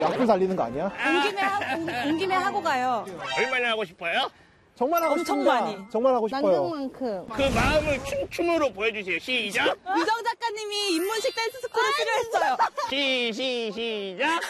약불 살리는 거 아니야? 온 김에 하고 가요. 얼마나 하고 싶어요? 정말 하고 엄청 싶습니다. 많이. 정말 하고 싶어요. 만큼만큼. 그 마음을 춤으로 보여주세요. 시작. 미정 작가님이 인문식 댄스 스쿨을 필요했어요. 시작.